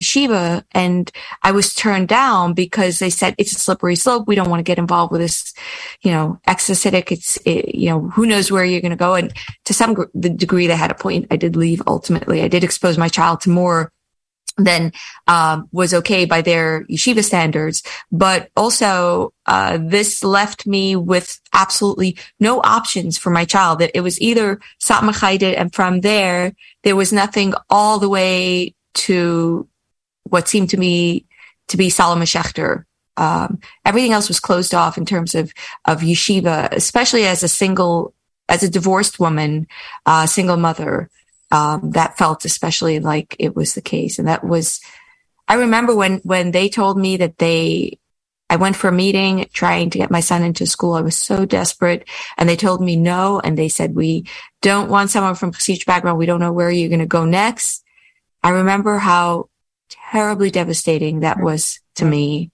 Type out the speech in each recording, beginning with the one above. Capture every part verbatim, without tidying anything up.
yeshiva, and I was turned down because they said it's a slippery slope. We don't want to get involved with this, you know, ex-Hasidic. It's, it, you know, who knows where you're going to go. And to some gr- the degree they had a point, I did leave ultimately. I did expose my child to more than um, was okay by their yeshiva standards. But also, uh, this left me with absolutely no options for my child. That it was either Satmar Chayda, and from there, there was nothing all the way to what seemed to me to be Solomon Schechter. Um, everything else was closed off in terms of, of yeshiva, especially as a single, as a divorced woman, uh, single mother. Um, that felt especially like it was the case. And that was, I remember when, when they told me that they, I went for a meeting trying to get my son into school. I was so desperate, and they told me no. And they said, we don't want someone from Hasidic background. We don't know where you're going to go next. I remember how terribly devastating that was to me.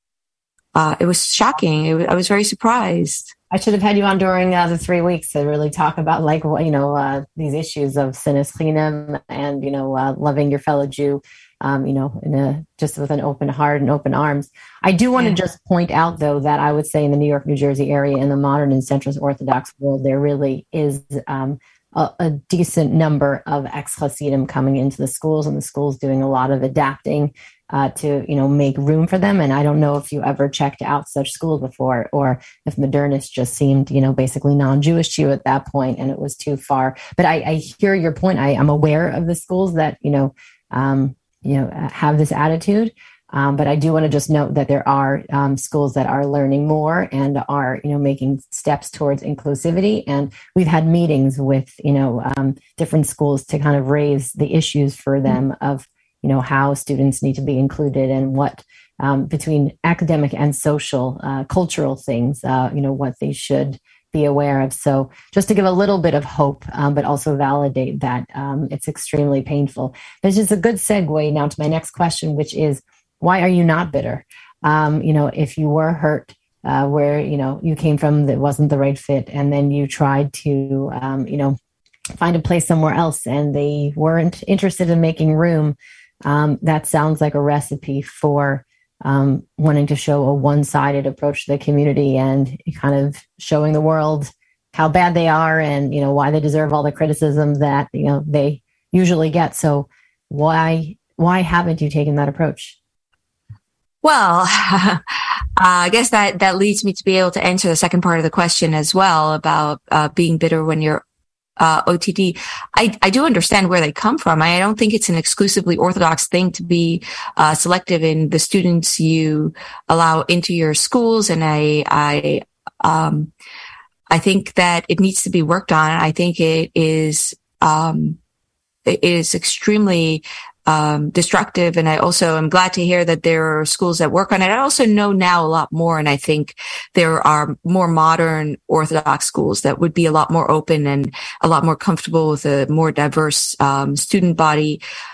Uh, it was shocking. It was, I was very surprised. I should have had you on during uh, the three weeks to really talk about, like, you know, uh, these issues of sinas chinam and, you know, uh, loving your fellow Jew, um, you know, in a, just with an open heart and open arms. I do want to yeah. just point out, though, that I would say in the New York, New Jersey area, in the modern and centrist Orthodox world, there really is um, a, a decent number of ex-Hasidim coming into the schools, and the schools doing a lot of adapting Uh, to, you know, make room for them. And I don't know if you ever checked out such schools before, or if Modernist just seemed, you know, basically non-Jewish to you at that point, and it was too far. But I, I hear your point. I am aware of the schools that, you know, um, you know, have this attitude. Um, but I do want to just note that there are um, schools that are learning more and are, you know, making steps towards inclusivity. And we've had meetings with, you know, um, different schools to kind of raise the issues for them of, you know, how students need to be included, and what um, between academic and social, uh, cultural things, uh, you know, what they should be aware of. So just to give a little bit of hope, um, but also validate that um, it's extremely painful. This is a good segue now to my next question, which is, why are you not bitter? Um, you know, if you were hurt uh, where, you know, you came from that wasn't the right fit, and then you tried to, um, you know, find a place somewhere else and they weren't interested in making room, Um, that sounds like a recipe for um, wanting to show a one-sided approach to the community and kind of showing the world how bad they are, and, you know, why they deserve all the criticism that, you know, they usually get. So why why haven't you taken that approach? Well, uh, I guess that, that leads me to be able to answer the second part of the question as well about uh, being bitter when you're Uh, O T D. I, I do understand where they come from. I don't think it's an exclusively Orthodox thing to be uh, selective in the students you allow into your schools. And I, I, um, I think that it needs to be worked on. I think it is, um, it is extremely Um, destructive. And I also am glad to hear that there are schools that work on it. I also know now a lot more, and I think there are more modern Orthodox schools that would be a lot more open and a lot more comfortable with a more diverse um, student body.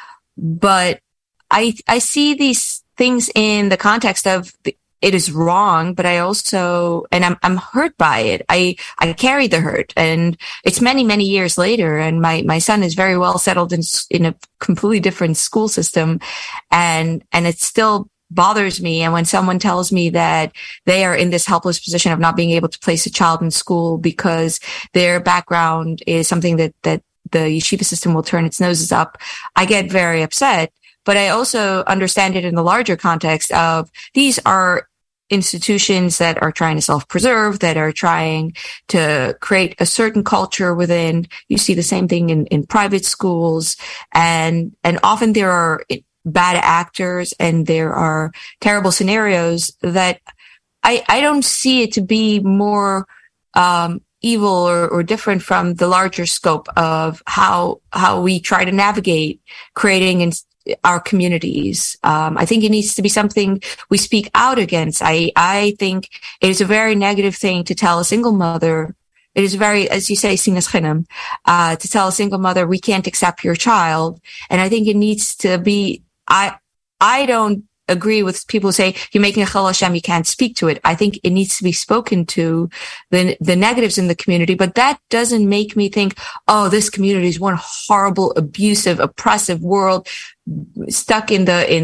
But I I see these things in the context of the, it is wrong, but I also, and I'm, I'm hurt by it. I, I carry the hurt, and it's many, many years later. And my, my son is very well settled in, in a completely different school system. And, and it still bothers me. And when someone tells me that they are in this helpless position of not being able to place a child in school because their background is something that, that the yeshiva system will turn its noses up, I get very upset. But I also understand it in the larger context of these are institutions that are trying to self-preserve, that are trying to create a certain culture within. You see the same thing in, in private schools, and, and often there are bad actors and there are terrible scenarios that I, I don't see it to be more, um, evil or, or different from the larger scope of how, how we try to navigate creating and our communities. Um, I think it needs to be something we speak out against. I, I think it is a very negative thing to tell a single mother. It is very, as you say, sinas chinam, uh, to tell a single mother, we can't accept your child. And I think it needs to be, I, I don't agree with people who say you're making a chillul Hashem, you can't speak to it. I think it needs to be spoken to, the the negatives in the community, but that doesn't make me think, oh, this community is one horrible, abusive, oppressive world stuck in the in